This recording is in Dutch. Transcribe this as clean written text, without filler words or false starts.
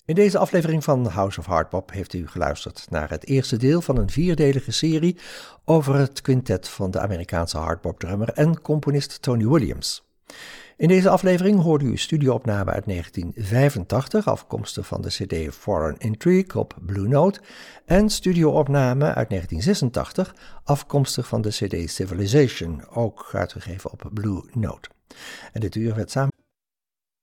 In deze aflevering van House of Hardbop heeft u geluisterd naar het eerste deel van een 4-delige serie over het quintet van de Amerikaanse hardbop-drummer en componist Tony Williams. In deze aflevering hoorde u studioopname uit 1985, afkomstig van de cd Foreign Intrigue op Blue Note, en studioopname uit 1986, afkomstig van de cd Civilization, ook uitgegeven op Blue Note. En dit uur werd samen